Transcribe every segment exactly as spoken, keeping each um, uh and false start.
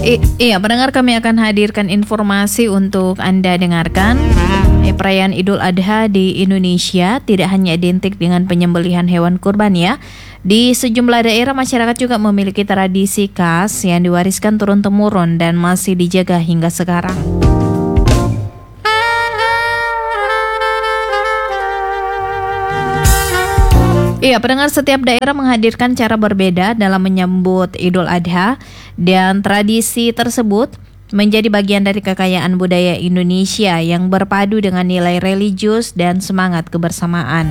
I- iya, pendengar, kami akan hadirkan informasi untuk Anda dengarkan. Eh, Perayaan Idul Adha di Indonesia tidak hanya identik dengan penyembelihan hewan kurban ya. Di sejumlah daerah masyarakat juga memiliki tradisi khas yang diwariskan turun-temurun dan masih dijaga hingga sekarang. Iya, pendengar, setiap daerah menghadirkan cara berbeda dalam menyambut Idul Adha dan tradisi tersebut menjadi bagian dari kekayaan budaya Indonesia yang berpadu dengan nilai religius dan semangat kebersamaan.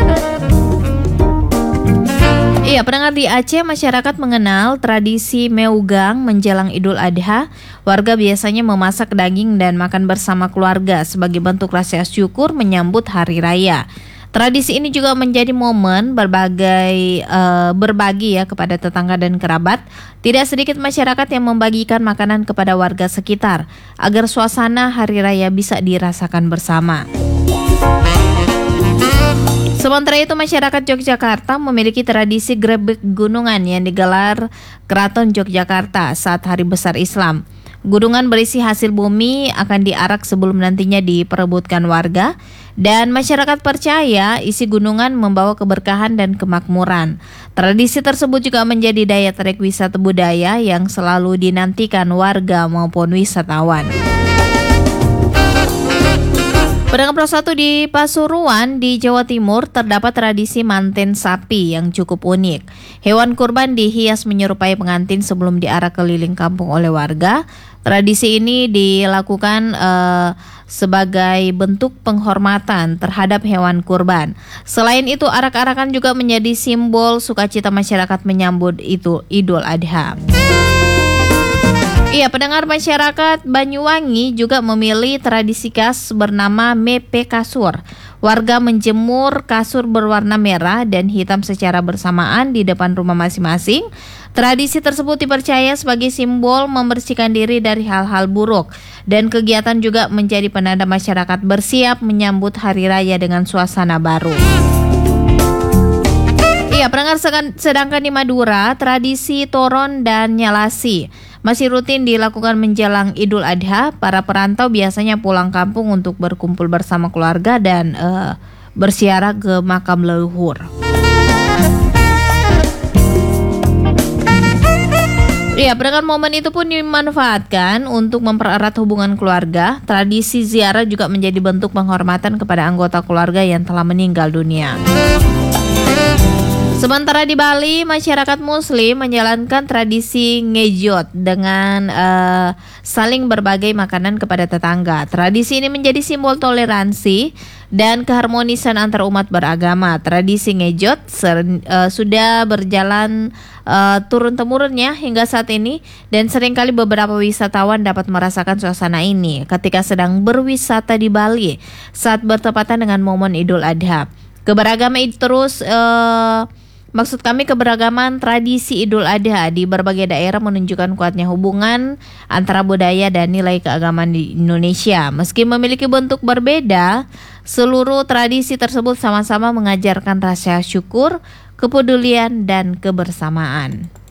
Iya, pendengar, di Aceh masyarakat mengenal tradisi meugang menjelang Idul Adha. Warga biasanya memasak daging dan makan bersama keluarga sebagai bentuk rasa syukur menyambut hari raya. Tradisi ini juga menjadi momen berbagai uh, berbagi ya kepada tetangga dan kerabat. Tidak sedikit masyarakat yang membagikan makanan kepada warga sekitar agar suasana hari raya bisa dirasakan bersama. Sementara itu, masyarakat Yogyakarta memiliki tradisi grebek gunungan yang digelar Keraton Yogyakarta saat Hari Besar Islam. Gunungan berisi hasil bumi akan diarak sebelum nantinya diperebutkan warga, dan masyarakat percaya isi gunungan membawa keberkahan dan kemakmuran. Tradisi tersebut juga menjadi daya tarik wisata budaya yang selalu dinantikan warga maupun wisatawan. Pendengar Pro satu, di Pasuruan di Jawa Timur terdapat tradisi manten sapi yang cukup unik. Hewan kurban dihias menyerupai pengantin sebelum diarak keliling kampung oleh warga. Tradisi ini dilakukan uh, sebagai bentuk penghormatan terhadap hewan kurban. Selain itu, arak-arakan juga menjadi simbol sukacita masyarakat menyambut itu Idul Adha. Iya, pendengar, masyarakat Banyuwangi juga memilih tradisi khas bernama mepe kasur. Warga menjemur kasur berwarna merah dan hitam secara bersamaan di depan rumah masing-masing. Tradisi tersebut dipercaya sebagai simbol membersihkan diri dari hal-hal buruk, dan kegiatan juga menjadi penanda masyarakat bersiap menyambut hari raya dengan suasana baru. Iya, pendengar, sedangkan di Madura tradisi toron dan nyalasi masih rutin dilakukan menjelang Idul Adha. Para perantau biasanya pulang kampung untuk berkumpul bersama keluarga dan uh, berziarah ke makam leluhur. Iya, pendengar, momen itu pun dimanfaatkan untuk mempererat hubungan keluarga. Tradisi ziarah juga menjadi bentuk penghormatan kepada anggota keluarga yang telah meninggal dunia. Sementara di Bali, masyarakat Muslim menjalankan tradisi ngejot dengan uh, saling berbagi makanan kepada tetangga. Tradisi ini menjadi simbol toleransi dan keharmonisan antar umat beragama. Tradisi ngejot ser- uh, sudah berjalan uh, turun-temurunnya hingga saat ini, dan seringkali beberapa wisatawan dapat merasakan suasana ini ketika sedang berwisata di Bali saat bertepatan dengan momen Idul Adha. Keberagaman itu terus uh, Maksud kami keberagaman tradisi Idul Adha di berbagai daerah menunjukkan kuatnya hubungan antara budaya dan nilai keagamaan di Indonesia. Meski memiliki bentuk berbeda, seluruh tradisi tersebut sama-sama mengajarkan rasa syukur, kepedulian, dan kebersamaan.